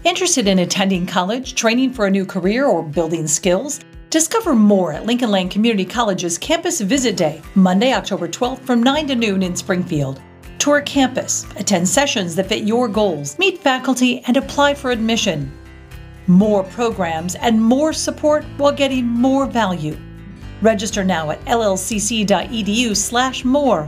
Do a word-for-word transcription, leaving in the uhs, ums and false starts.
Interested in attending college, training for a new career, or building skills? Discover more at Lincoln Land Community College's Campus Visit Day, Monday, October twelfth from nine to noon in Springfield. Tour campus, attend sessions that fit your goals, meet faculty, and apply for admission. More programs and more support while getting more value. Register now at l l c c dot e d u slash more